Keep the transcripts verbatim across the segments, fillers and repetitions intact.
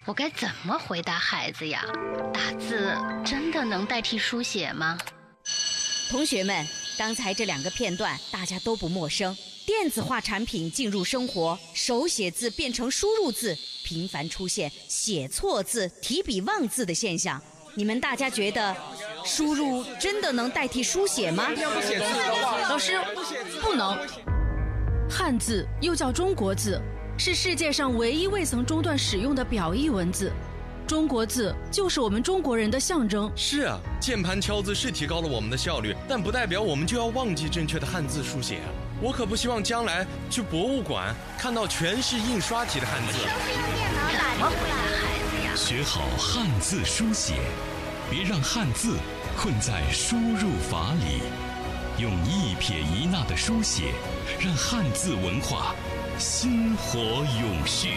我该怎么回答孩子呀？打字真的能代替书写吗？ 同学们，刚才这两个片段大家都不陌生。电子化产品进入生活，手写字变成输入字，频繁出现写错字、提笔忘字的现象。你们大家觉得输入真的能代替书写吗？ 老师，不能。汉字又叫中国字，是世界上唯一未曾中断使用的表意文字。中国字就是我们中国人的象征。 是啊，键盘敲字是提高了我们的效率，但不代表我们就要忘记正确的汉字书写啊！我可不希望将来去博物馆看到全是印刷体的汉字。 怎么回答孩子呀？ 学好汉字书写，别让汉字困在输入法里，用一撇一捺的书写，让汉字文化薪火永续。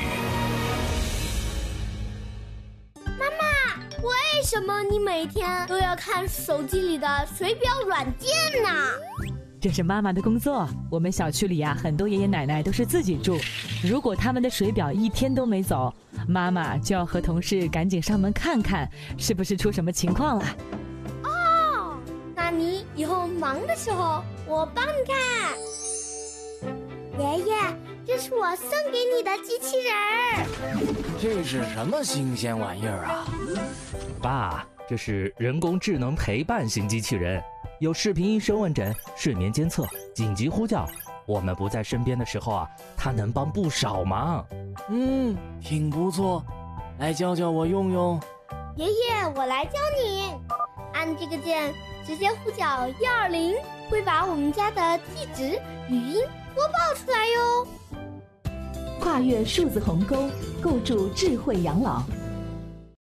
为什么你每天都要看手机里的水表软件呢？ 这是妈妈的工作。我们小区里呀、啊，很多爷爷奶奶都是自己住，如果他们的水表一天都没走，妈妈就要和同事赶紧上门看看，是不是出什么情况了。 哦，那你以后忙的时候，我帮你看。爷爷，这是我送给你的机器人儿。 这是什么新鲜玩意儿啊？ 爸，这是人工智能陪伴型机器人，有视频医生问诊、睡眠监测、紧急呼叫。我们不在身边的时候啊，它能帮不少忙。 嗯，挺不错，来教教我用用。 爷爷，我来教你。按这个键，直接呼叫一二零，会把我们家的地址、语音播报出来哟。 跨越数字鸿沟，构筑智慧养老。